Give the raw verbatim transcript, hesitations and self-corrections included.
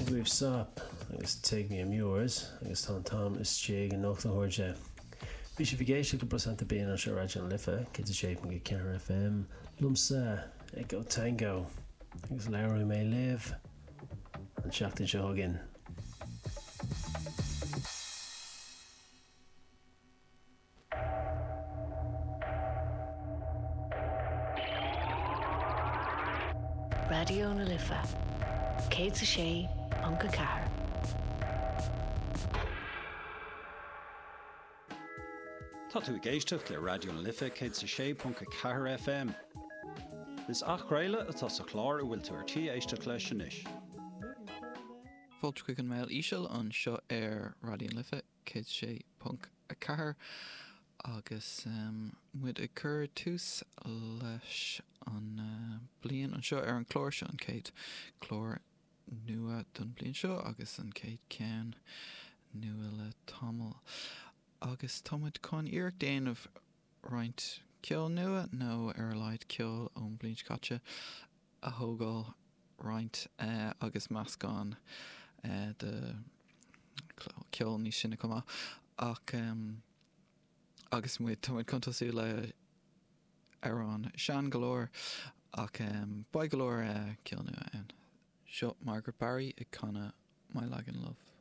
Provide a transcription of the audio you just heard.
We've Sop agus Take Me am Yours agus Tom Tom is Jig and Nocht na Horja. Bhí sé bhigéisi go prosanta bíon an seo Radio Lifa, cé a sé go cear F M, Lumsa, ag go tango, agus Larry May Live, an seachtain seo again. Radio na Lifa, cé a sé an go cear. Tá tú géisteach le Radio na Lifa cé a sé punca ceathair F M. Is ach réile atá sa chlár a bhfuil tú ar tí éisteach leis sin is. Fáilte chuig an mail íseal an seo ar Radio na Lifa cé a sé punca ceathair agus um, muid a chur tús leis an uh, blian an seo ar an chlór seo an céad chlór nua don blian seo agus an céad cean nua le tamil. Agus támuid chun iarracht déanamh roint ceol nua nó ar leid ceol ón blian scáte a thógáil roint uh, agus meascán uh, de ceol ní sinna cumá ach um, agus muid támuid contasú le ar an sean galore ach um, ba galore uh, ceol nua an seo Margaret Barry ag canna My Lagan Love.